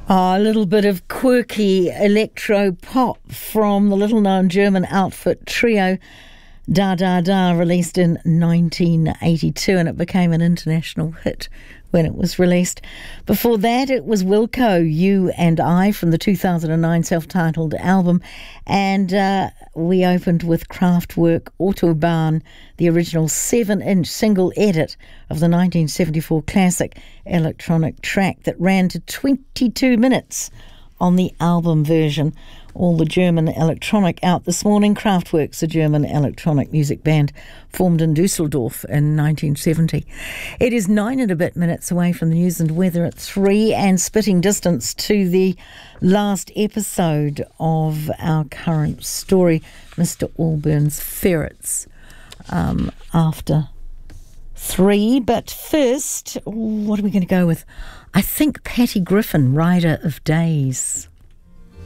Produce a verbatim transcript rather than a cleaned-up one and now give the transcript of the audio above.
Oh, a little bit of quirky electro pop from the little-known German outfit Trio Da Da Da, released in nineteen eighty-two, and it became an international hit when it was released. Before that, it was Wilco, You and I, from the two thousand nine self-titled album, and uh, we opened with Kraftwerk Autobahn, the original seven-inch single edit of the nineteen seventy-four classic electronic track that ran to twenty-two minutes on the album version. All the German electronic out this morning. Kraftwerk's a German electronic music band formed in Dusseldorf in nineteen seventy. It is nine and a bit minutes away from the news and weather at three, and spitting distance to the last episode of our current story, Mister Allburn's ferrets, um, after three. But first, what are we going to go with? I think Patty Griffin, Rider of Days.